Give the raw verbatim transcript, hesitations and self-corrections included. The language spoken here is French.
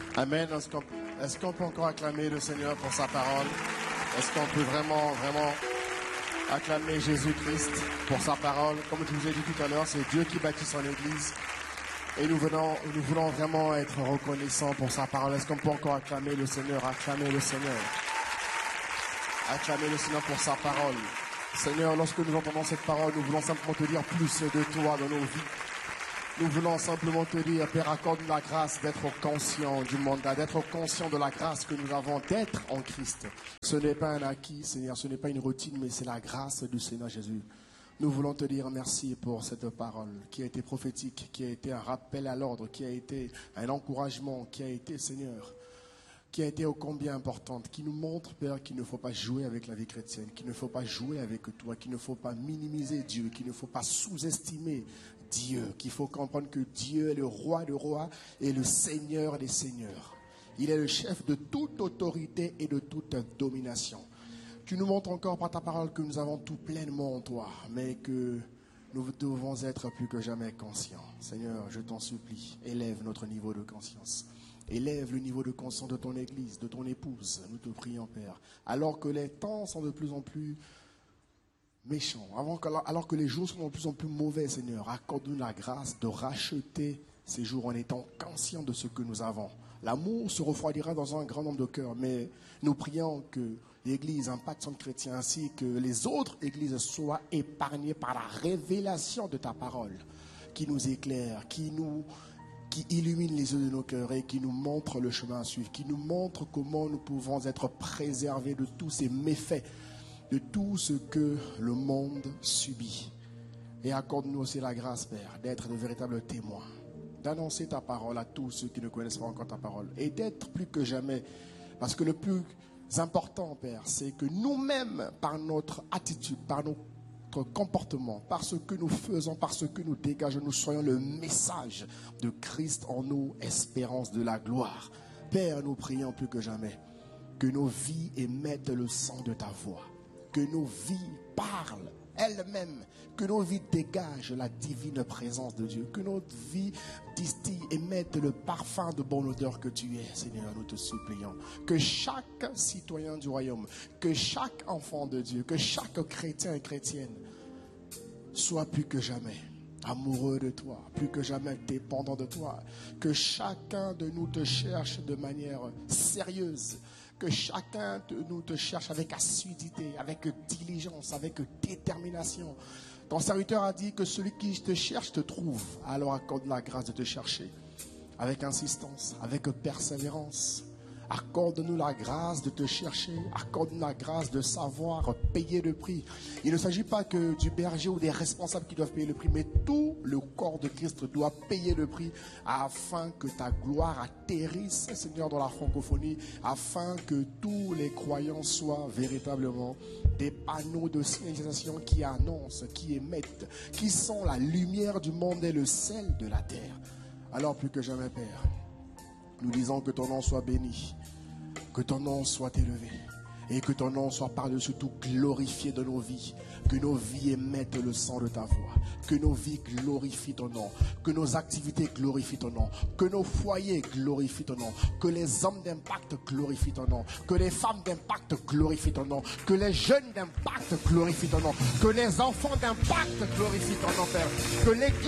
Amen. Est-ce qu'on est-ce qu'on peut encore acclamer le Seigneur pour sa parole? Est-ce qu'on peut vraiment, vraiment acclamer Jésus-Christ pour sa parole? Comme je vous ai dit tout à l'heure, c'est Dieu qui bâtit son Église. Et nous, venons, nous voulons vraiment être reconnaissants pour sa parole. Est-ce qu'on peut encore acclamer le Seigneur? Acclamer le Seigneur. Acclamer le Seigneur pour sa parole. Seigneur, lorsque nous entendons cette parole, nous voulons simplement te dire plus de toi dans nos vies. Nous voulons simplement te dire, Père, accorde-nous la grâce d'être conscients du mandat, d'être conscients de la grâce que nous avons d'être en Christ. Ce n'est pas un acquis, Seigneur, ce n'est pas une routine, mais c'est la grâce du Seigneur Jésus. Nous voulons te dire merci pour cette parole qui a été prophétique, qui a été un rappel à l'ordre, qui a été un encouragement, qui a été, Seigneur, qui a été ô combien importante, qui nous montre, Père, qu'il ne faut pas jouer avec la vie chrétienne, qu'il ne faut pas jouer avec toi, qu'il ne faut pas minimiser Dieu, qu'il ne faut pas sous-estimer Dieu, qu'il faut comprendre que Dieu est le roi des rois et le Seigneur des seigneurs. Il est le chef de toute autorité et de toute domination. Tu nous montres encore par ta parole que nous avons tout pleinement en toi, mais que nous devons être plus que jamais conscients. Seigneur, je t'en supplie, élève notre niveau de conscience. Élève le niveau de conscience de ton Église, de ton épouse. Nous te prions, Père. Alors que les temps sont de plus en plus méchants, alors que les jours sont de plus en plus mauvais, Seigneur, accorde-nous la grâce de racheter ces jours en étant conscients de ce que nous avons. L'amour se refroidira dans un grand nombre de cœurs, mais nous prions que l'Église, Impact Centre Chrétien, ainsi que les autres églises soient épargnées par la révélation de ta parole, qui nous éclaire, qui nous... qui illumine les yeux de nos cœurs et qui nous montre le chemin à suivre, qui nous montre comment nous pouvons être préservés de tous ces méfaits, de tout ce que le monde subit. Et accorde-nous aussi la grâce, Père, d'être de véritables témoins, d'annoncer ta parole à tous ceux qui ne connaissent pas encore ta parole, et d'être plus que jamais, parce que le plus important, Père, c'est que nous-mêmes, par notre attitude, par nos notre comportement, par ce que nous faisons, par ce que nous dégageons, nous soyons le message de Christ en nous, espérance de la gloire. Père, nous prions plus que jamais que nos vies émettent le sang de ta voix, que nos vies parlent elles-mêmes, que nos vies dégagent la divine présence de Dieu, que notre vie distille, émette le parfum de bonne odeur que tu es, Seigneur, nous te supplions. Que chaque citoyen du royaume, que chaque enfant de Dieu, que chaque chrétien et chrétienne soit plus que jamais amoureux de toi, plus que jamais dépendant de toi, que chacun de nous te cherche de manière sérieuse, que chacun de nous te cherche avec assiduité, avec diligence, avec détermination. Ton serviteur a dit que celui qui te cherche te trouve. Alors accorde la grâce de te chercher avec insistance, avec persévérance. Accorde-nous la grâce de te chercher. Accorde-nous la grâce de savoir payer le prix. Il ne s'agit pas que du berger ou des responsables qui doivent payer le prix, mais tout le corps de Christ doit payer le prix afin que ta gloire atterrisse, Seigneur, dans la francophonie, afin que tous les croyants soient véritablement des panneaux de signalisation qui annoncent, qui émettent, qui sont la lumière du monde et le sel de la terre. Alors plus que jamais, Père, nous disons que ton nom soit béni, que ton nom soit élevé et que ton nom soit par-dessus tout glorifié de nos vies, que nos vies émettent le sang de ta voix, que nos vies glorifient ton nom, que nos activités glorifient ton nom, que nos foyers glorifient ton nom, que les hommes d'impact glorifient ton nom, que les femmes d'impact glorifient ton nom, que les jeunes d'impact glorifient ton nom, que les enfants d'impact glorifient ton nom, Père, que l'église